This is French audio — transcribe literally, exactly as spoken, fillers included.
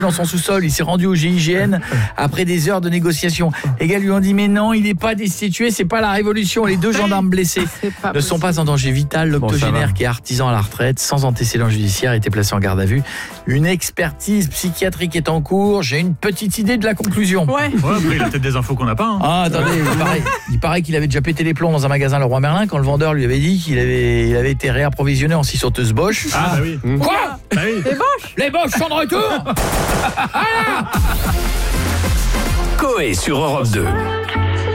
dans son sous-sol, il s'est rendu au G I G N après des heures de négociations. Les gars lui ont dit mais non, il n'est pas destitué, c'est pas la révolution. Les deux gendarmes blessés ne sont pas en danger vital. L'octogénaire bon, qui est artisan à la retraite, sans antécédent judiciaire, a été placé en garde à vue. Une expertise psychiatrique est en cours. J'ai une petite idée de la conclusion. Ouais. Ouais, après, il a peut-être des infos qu'on n'a pas. Hein. Ah, attendez, il paraît, il paraît qu'il avait déjà pété les plombs dans un magasin Leroy Merlin quand le vendeur lui avait dit qu'il avait, il avait été réapprovisionné en scie sauteuse Bosch. Ah, bah oui. Quoi bah oui. Les Bosch Les Bosch sont de retour. Coé sur Europe deux.